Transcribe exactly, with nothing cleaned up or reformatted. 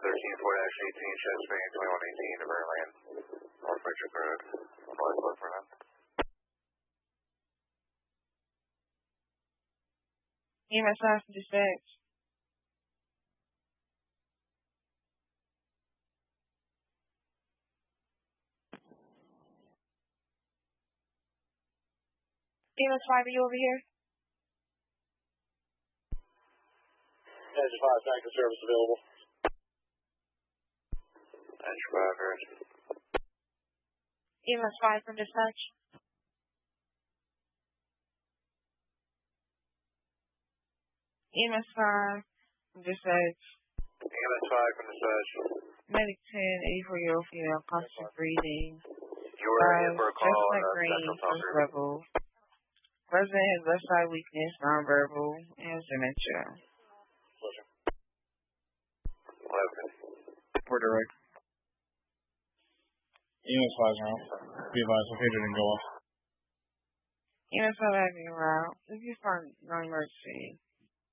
thirteen four eighteen, chest bearing twenty-one eighteen to Berlin. North Richard Road. Otherwise, look for them. E M S five from dispatch. E M S five, are you over here? Engine five, tanker service available. Engine five, good. E M S five from dispatch. E M S five from dispatch. E M S five from dispatch. Medic ten, eighty-four year old female, constant breathing. You were in for a call Just on like uh, green, Central first Tucker. level. President has left side weakness, nonverbal, and has dementia. Pleasure. eleven. Report direct. E M S five now. Be advised, located in Goa. E M S five having a route. This is for non-emergency.